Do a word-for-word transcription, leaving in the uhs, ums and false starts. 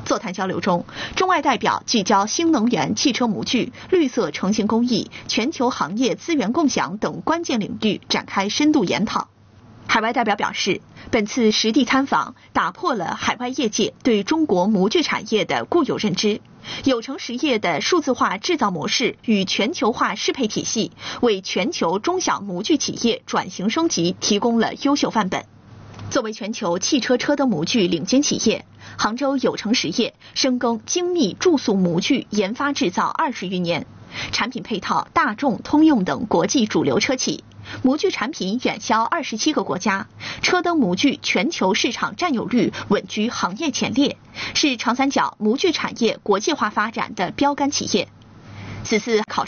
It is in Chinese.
座谈交流中，中外代表聚焦新能源汽车模具、绿色成型工艺、全球行业资源共享等关键领域展开深度研讨。海外代表表示，本次实地参访打破了海外业界对中国模具产业的固有认知，有成实业的数字化制造模式与全球化适配体系，为全球中小模具企业转型升级提供了优秀范本。作为全球汽车车灯模具领先企业，杭州有成实业深耕精密注塑模具研发制造二十余年，产品配套大众、通用等国际主流车企，模具产品远销二十七个国家，车灯模具全球市场占有率稳居行业前列，是长三角模具产业国际化发展的标杆企业。此次考察